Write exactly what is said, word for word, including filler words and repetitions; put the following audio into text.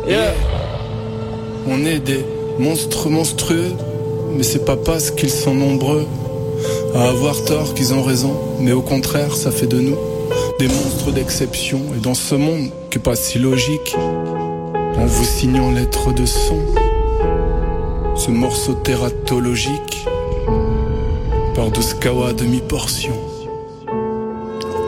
Yeah. On est des monstres monstrueux, mais c'est pas parce qu'ils sont nombreux à avoir tort qu'ils ont raison, mais au contraire, ça fait de nous des monstres d'exception. Et dans ce monde qui est pas si logique, en vous signant lettres de son, ce morceau tératologique par douze kawa à demi-portion.